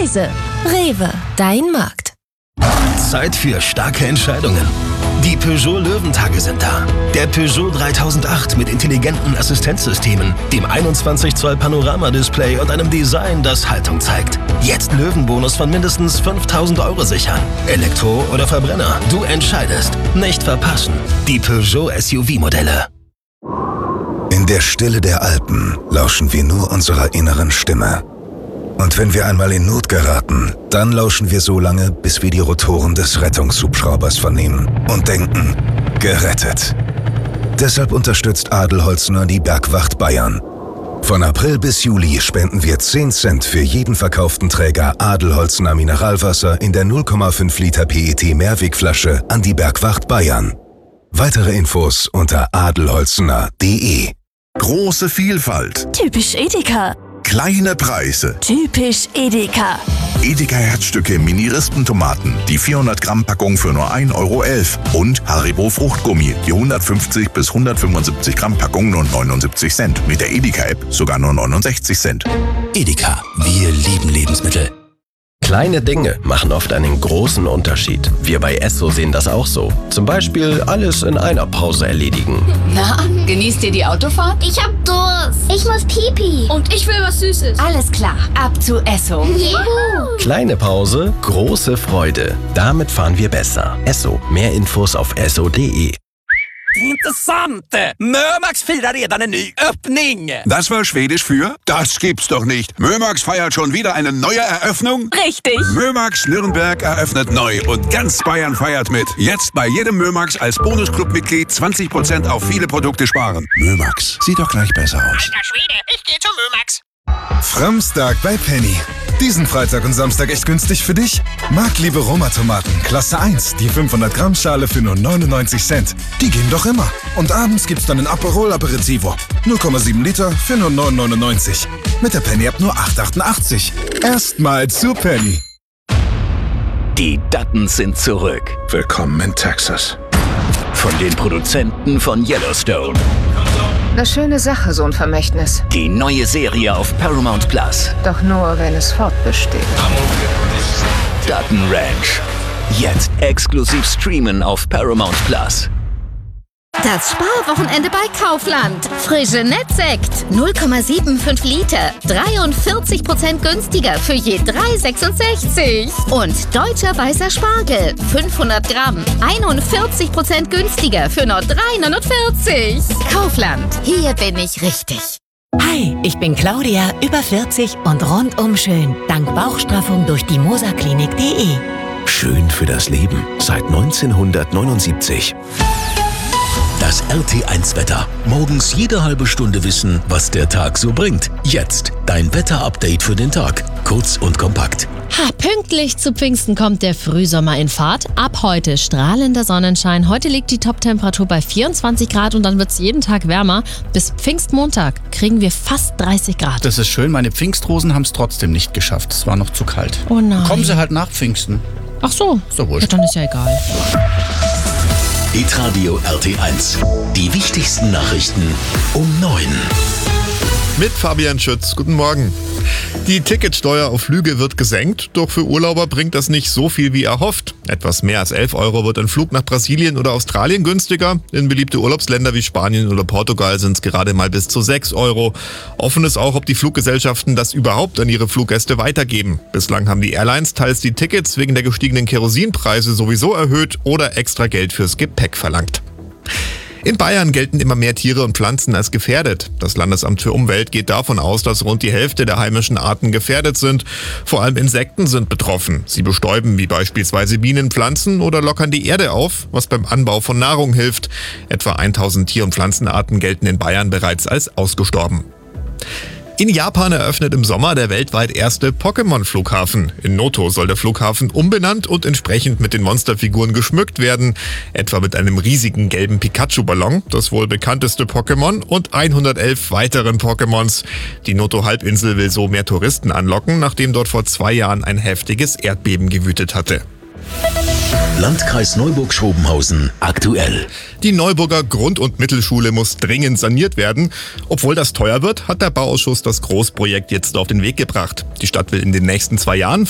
Preise. Rewe, dein Markt. Zeit für starke Entscheidungen. Die Peugeot Löwentage sind da. Der Peugeot 3008 mit intelligenten Assistenzsystemen, dem 21 Zoll Panorama-Display und einem Design, das Haltung zeigt. Jetzt Löwenbonus von mindestens 5.000 € sichern. Elektro oder Verbrenner, du entscheidest. Nicht verpassen. Die Peugeot SUV-Modelle. In der Stille der Alpen lauschen wir nur unserer inneren Stimme. Und wenn wir einmal in Not geraten, dann lauschen wir so lange, bis wir die Rotoren des Rettungshubschraubers vernehmen und denken, gerettet. Deshalb unterstützt Adelholzner die Bergwacht Bayern. Von April bis Juli spenden wir 10 Cent für jeden verkauften Träger Adelholzner Mineralwasser in der 0,5 Liter PET Mehrwegflasche an die Bergwacht Bayern. Weitere Infos unter adelholzner.de. Große Vielfalt. Typisch Edeka. Kleine Preise. Typisch Edeka. Edeka Herzstücke Mini-Rispentomaten, die 400 Gramm Packung für nur 1,11 € und Haribo Fruchtgummi, die 150 bis 175 Gramm Packung nur 79 Cent. Mit der Edeka-App sogar nur 69 Cent. Edeka, wir lieben Lebensmittel. Kleine Dinge machen oft einen großen Unterschied. Wir bei Esso sehen das auch so. Zum Beispiel alles in einer Pause erledigen. Na, genießt ihr die Autofahrt? Ich hab Durst. Ich muss Pipi. Und ich will was Süßes. Alles klar, ab zu Esso. Juhu. Kleine Pause, große Freude. Damit fahren wir besser. Esso, mehr Infos auf esso.de. Intressant! Mömax firar redan en ny öppning! Das war Schwedisch für? Das gibt's doch nicht. Mömax feiert schon wieder eine neue Eröffnung? Richtig! Mömax Nürnberg eröffnet neu und ganz Bayern feiert mit. Jetzt bei jedem Mömax als Bonusclub-Mitglied 20% auf viele Produkte sparen. Mömax, sieht doch gleich besser aus. Alter Schwede, ich geh zu Mömax! Frömstag bei Penny. Diesen Freitag und Samstag echt günstig für dich? Marktliebe Roma-Tomaten, Klasse 1, die 500 Gramm Schale für nur 99 Cent. Die gehen doch immer. Und abends gibt's dann ein Aperol Aperitivo. 0,7 Liter für nur 9,99. Mit der Penny-App nur 8,88. Erstmal zu Penny. Die Duttons sind zurück. Willkommen in Texas. Von den Produzenten von Yellowstone. Eine schöne Sache, so ein Vermächtnis. Die neue Serie auf Paramount Plus. Doch nur, wenn es fortbesteht. Dutton Ranch. Jetzt exklusiv streamen auf Paramount Plus. Das Sparwochenende bei Kaufland. Frische Nettsekt. 0,75 Liter. 43% günstiger für je 3,66. Und deutscher weißer Spargel. 500 Gramm. 41% günstiger für nur 3,49. Kaufland. Hier bin ich richtig. Hi, ich bin Claudia, über 40 und rundum schön. Dank Bauchstraffung durch die mosaklinik.de. Schön für das Leben seit 1979. Das RT1-Wetter. Morgens jede halbe Stunde wissen, was der Tag so bringt. Jetzt dein Wetter-Update für den Tag. Kurz und kompakt. Pünktlich zu Pfingsten kommt der Frühsommer in Fahrt. Ab heute strahlender Sonnenschein. Heute liegt die Top-Temperatur bei 24 Grad und dann wird es jeden Tag wärmer. Bis Pfingstmontag kriegen wir fast 30 Grad. Das ist schön, meine Pfingstrosen haben es trotzdem nicht geschafft. Es war noch zu kalt. Oh nein. Kommen sie halt nach Pfingsten. Ach so. So wurscht. Ja, dann ist ja egal. Hitradio RT1. Die wichtigsten Nachrichten um 9. Mit Fabian Schütz. Guten Morgen. Die Ticketsteuer auf Flüge wird gesenkt, doch für Urlauber bringt das nicht so viel wie erhofft. Etwas mehr als 11 € wird ein Flug nach Brasilien oder Australien günstiger. In beliebte Urlaubsländer wie Spanien oder Portugal sind es gerade mal bis zu 6 €. Offen ist auch, ob die Fluggesellschaften das überhaupt an ihre Fluggäste weitergeben. Bislang haben die Airlines teils die Tickets wegen der gestiegenen Kerosinpreise sowieso erhöht oder extra Geld fürs Gepäck verlangt. In Bayern gelten immer mehr Tiere und Pflanzen als gefährdet. Das Landesamt für Umwelt geht davon aus, dass rund die Hälfte der heimischen Arten gefährdet sind. Vor allem Insekten sind betroffen. Sie bestäuben wie beispielsweise Bienen Pflanzen oder lockern die Erde auf, was beim Anbau von Nahrung hilft. Etwa 1000 Tier- und Pflanzenarten gelten in Bayern bereits als ausgestorben. In Japan eröffnet im Sommer der weltweit erste Pokémon-Flughafen. In Noto soll der Flughafen umbenannt und entsprechend mit den Monsterfiguren geschmückt werden. Etwa mit einem riesigen gelben Pikachu-Ballon, das wohl bekannteste Pokémon, und 111 weiteren Pokémons. Die Noto-Halbinsel will so mehr Touristen anlocken, nachdem dort vor 2 Jahren ein heftiges Erdbeben gewütet hatte. Landkreis Neuburg-Schrobenhausen aktuell. Die Neuburger Grund- und Mittelschule muss dringend saniert werden. Obwohl das teuer wird, hat der Bauausschuss das Großprojekt jetzt auf den Weg gebracht. Die Stadt will in den nächsten 2 Jahren